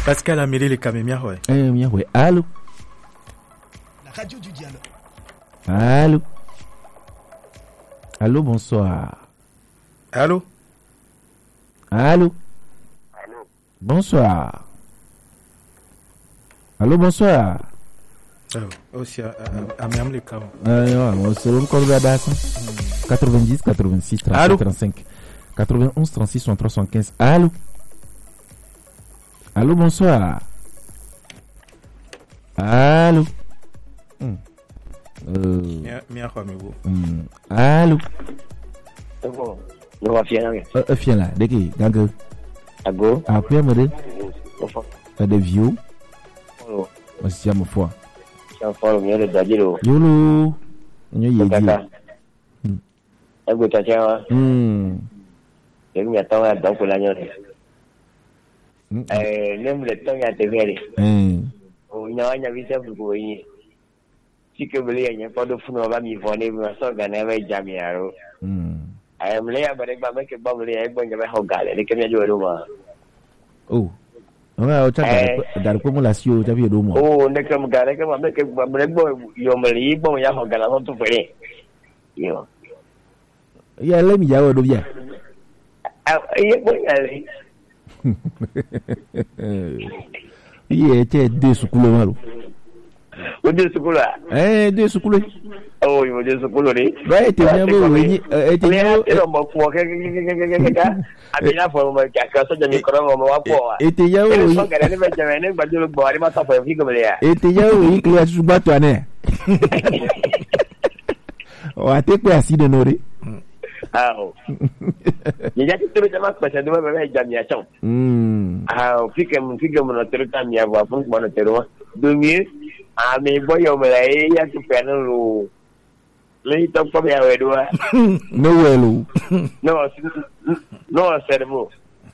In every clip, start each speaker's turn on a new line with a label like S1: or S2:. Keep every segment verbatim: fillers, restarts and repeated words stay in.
S1: Pascal a mêlé les camémias, ouais.
S2: Eh, bien, ouais. Allô?
S3: La radio du dialogue.
S2: Allô? Allô, bonsoir.
S1: Allô?
S2: Allô?
S4: Allô?
S2: Bonsoir. Allô, bonsoir.
S1: Oh, aussi, à même les cas.
S2: Euh, non, c'est le code d'Adas. quatre-vingt-dix, quatre-vingt-six, trente-sept, trente-cinq. quatre-vingt-onze, trente-six, soixante-trois, soixante-quinze. Allô? Allô, bonsoir. Allô? Hmm. Euh.
S1: Mia quoi, mais vous.
S2: Allô?
S4: C'est bon. Nous va fier, hein?
S2: Euh, fier là. De qui? Gangue.
S4: Ago.
S2: Après, moi, de. De vieux.
S4: Oh.
S2: Moi, c'est à ma foi.
S4: C'est un fort, mieux de Dadilo.
S2: Yolo. Nyo yé dit.
S4: Hmm. Ago, t'as tiens, hein?
S2: Hmm.
S4: Et nous, attends, donc, pour l'année. Eh, même le temps, il y a des verres.
S2: Hmm.
S4: Oh, il y a un avis, ça, vous voyez. Si que vous voulez, il n'y a pas de fou, on va m'y voir, mais ça, on a un jamiaro.
S2: Hmm.
S4: I am lay but I make a bubble, I bring a whole galley, they can do a room.
S2: Oh. Well, dar como la sio ya vi domo.
S4: Oh, ne come gare come make a boy, you may bo ya ho gala to fere. Yo.
S2: Ya le mi ya do bia.
S4: Ah, ye bo ya le.
S2: Ye che de sukulo maru.
S4: O de sukulo.
S2: Eh, de sukulo.
S4: Oh, yo de sukulo ni.
S2: Ba te nya bo ni, e te nya
S4: e mo fu ke ke ke ke. Abina fo mo ka ka so de mi koro mo wa po.
S2: E te nya o.
S4: E so gare ni be jame ni ba ju bo ari ma ta fo fi ko le ya.
S2: E te nya o yi kle su ba to ane. O ate pe asi de nore.
S4: Ah. Ni ja ti tu be ma ko se do be be jame ya chon.
S2: Mm.
S4: Ah, fica fica mo no tero ta mi ava fun mo no tero. Domi a mi boyo me la ya tu pe no lu. Le to ko ya we do.
S2: No welu.
S4: No, no servo.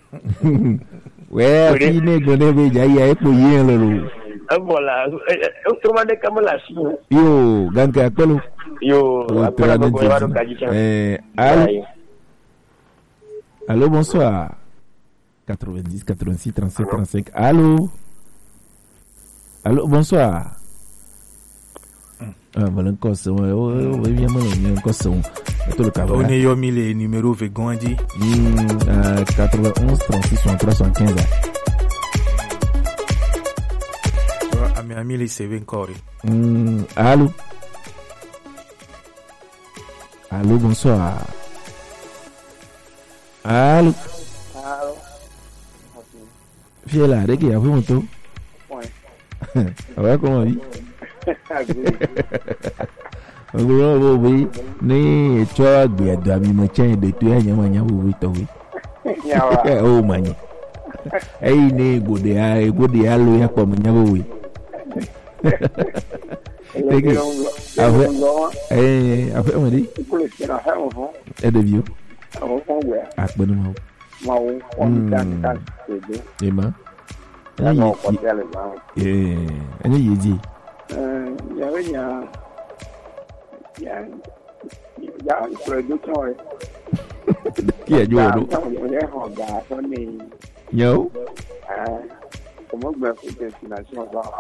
S2: We ti ne gode be ja ya e po yin lo.
S4: Voilà, o toma de kamala si.
S2: Yo, ganka akolo.
S4: Yo, après ko ya do kaji cha.
S2: Eh, allô. Allô, bonsoir. quatre-vingt-dix, quatre-vingt-six, trente-sept, trente-cinq. Allô? Allô, bonsoir. Ah, voilà encore ça. Ouais, ouais, bien, mal, bien encore ça. Tout le cabal.
S1: On est yo mis les numéros Vegondi.
S2: Hmm, quatre-vingt-onze, trente-six, soixante-trois, soixante-quinze.
S1: À mes amis, les C V encore.
S2: Hmm, allô? Allô, bonsoir. Allô?
S5: Allô?
S2: Fier là, dès qu'il y a un peu mon tour.
S5: Ouais.
S2: Ouais, comment dit? Ngoro bo bi ni cho gbe do mi mo chen de tu enya ma nya wo to wi. Ya o ma ni. Ei ni gode a gode a lo ya ko mo nya wo wi. Ege. Ave. Eh, ave mo di. E de bio. A pe no ma.
S5: Ma o ko tan tan de.
S2: E ma.
S5: Ya no ko tele ma.
S2: Eh, ene yeji.
S5: Eh, ya ve ya. Ya. Ya, production e.
S2: Ki e jo do.
S5: Ya ho ga so ni.
S2: Yo.
S5: Ah, como gbe destination ba.